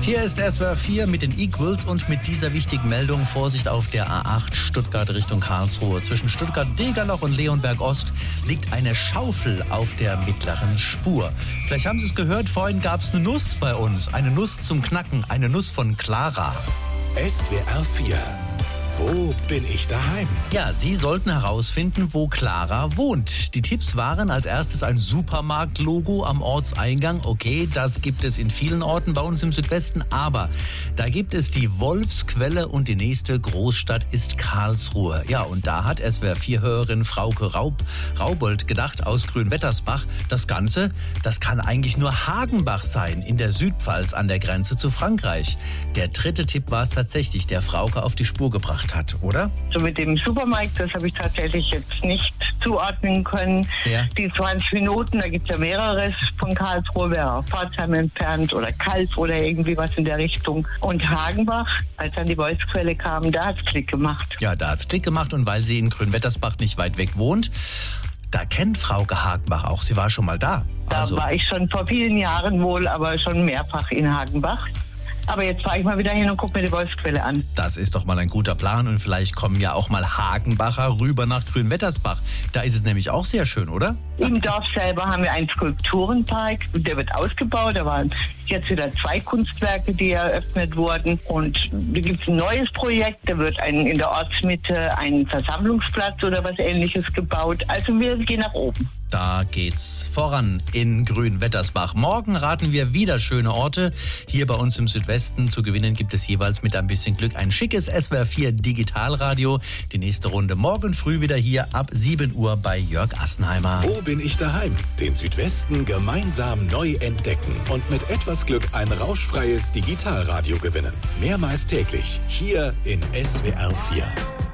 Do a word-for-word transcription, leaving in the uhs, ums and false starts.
Hier ist S W R vier mit den Equals und mit dieser wichtigen Meldung: Vorsicht auf der A acht Stuttgart Richtung Karlsruhe. Zwischen Stuttgart-Degerloch und Leonberg-Ost liegt eine Schaufel auf der mittleren Spur. Vielleicht haben Sie es gehört, vorhin gab es eine Nuss bei uns. Eine Nuss zum Knacken, eine Nuss von Clara. S W R vier. Wo bin ich daheim? Ja, Sie sollten herausfinden, wo Clara wohnt. Die Tipps waren als erstes ein Supermarktlogo am Ortseingang. Okay, das gibt es in vielen Orten bei uns im Südwesten. Aber da gibt es die Wolfsquelle und die nächste Großstadt ist Karlsruhe. Ja, und da hat S W R vier-Hörerin Frauke Raub, Raubold gedacht aus Grünwettersbach, das Ganze, das kann eigentlich nur Hagenbach sein, in der Südpfalz an der Grenze zu Frankreich. Der dritte Tipp war es tatsächlich, der Frauke auf die Spur gebracht hat, oder? So mit dem Supermarkt, das habe ich tatsächlich jetzt nicht zuordnen können. Ja. Die zwanzig Minuten, da gibt es ja mehreres von Karlsruhe, wäre Pforzheim entfernt oder Kalf oder irgendwie was in der Richtung. Und Hagenbach, als dann die Wolfsquelle kam, da hat es Klick gemacht. Ja, da hat es Klick gemacht und weil sie in Grünwettersbach nicht weit weg wohnt, da kennt Frauke Hagenbach auch. Sie war schon mal da. Da Also. war ich schon vor vielen Jahren wohl, aber schon mehrfach in Hagenbach. Aber jetzt fahre ich mal wieder hin und gucke mir die Wolfsquelle an. Das ist doch mal ein guter Plan und vielleicht kommen ja auch mal Hagenbacher rüber nach Grünwettersbach. Da ist es nämlich auch sehr schön, oder? Im Dorf selber haben wir einen Skulpturenpark, der wird ausgebaut. Da waren jetzt wieder zwei Kunstwerke, die eröffnet wurden. Und da gibt es ein neues Projekt, da wird ein, in der Ortsmitte ein Versammlungsplatz oder was Ähnliches gebaut. Also wir gehen nach oben. Da geht's voran in Grünwettersbach. Morgen raten wir wieder schöne Orte. Hier bei uns im Südwesten zu gewinnen gibt es jeweils mit ein bisschen Glück ein schickes S W R vier Digitalradio. Die nächste Runde morgen früh wieder hier ab sieben Uhr bei Jörg Assenheimer. Wo bin ich daheim? Den Südwesten gemeinsam neu entdecken und mit etwas Glück ein rauschfreies Digitalradio gewinnen. Mehrmals täglich hier in S W R vier.